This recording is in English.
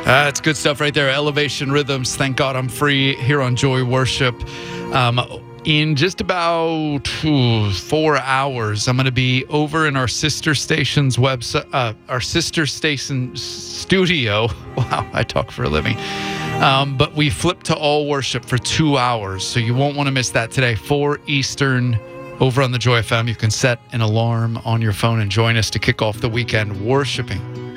It's good stuff right there. Elevation Rhythms. Thank God I'm free here on Joy Worship. In just about 4 hours, I'm going to be over in our sister station's website, our sister station studio. Wow, I talk for a living. But we flip to all worship for 2 hours, so you won't want to miss that today. 4 Eastern over on the Joy FM. You can set an alarm on your phone and join us to kick off the weekend worshiping